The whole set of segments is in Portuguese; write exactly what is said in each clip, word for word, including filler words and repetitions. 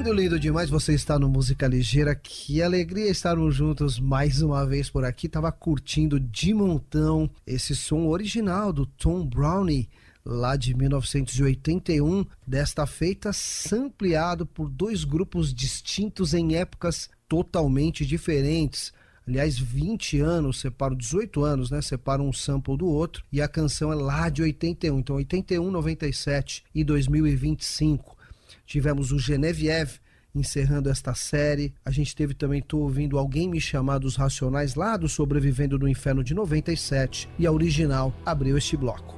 Lindo, lindo demais você estar no Música Ligeira. Que alegria estarmos juntos mais uma vez por aqui. Tava curtindo de montão esse som original do Tom Browne, lá de mil novecentos e oitenta e um, desta feita sampleado por dois grupos distintos em épocas totalmente diferentes. Aliás, vinte anos separam, dezoito anos, né? Separam um sample do outro. E a canção é lá de oitenta e um. Então, oitenta e um, noventa e sete e dois mil e vinte e cinco. Tivemos o Genevieve encerrando esta série. A gente teve também, tô ouvindo Alguém Me Chamar dos Racionais, lá do Sobrevivendo no Inferno de noventa e sete. E a original abriu este bloco.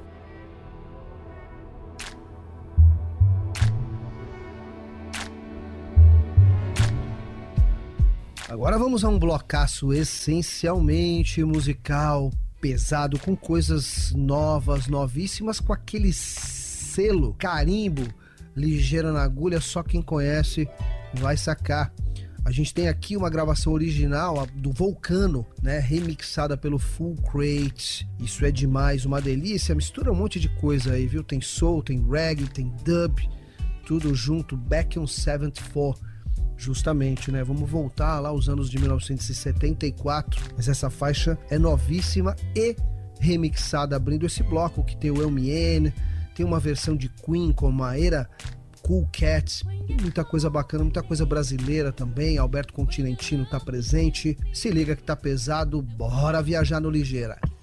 Agora vamos a um blocaço essencialmente musical, pesado, com coisas novas, novíssimas, com aquele selo, carimbo, ligeira na agulha, só quem conhece vai sacar. A gente tem aqui uma gravação original do Volcano, né, remixada pelo Full Crate. Isso é demais, uma delícia, mistura um monte de coisa aí, viu? Tem soul, tem reggae, tem dub, tudo junto, Back on setenta e quatro. Justamente, né? Vamos voltar lá aos anos de mil novecentos e setenta e quatro, mas essa faixa é novíssima e remixada, abrindo esse bloco, que tem o El Mien, tem uma versão de Queen com a Era Cool Cat, tem muita coisa bacana, muita coisa brasileira também. Alberto Continentino tá presente. Se liga que tá pesado, bora viajar no Ligeira.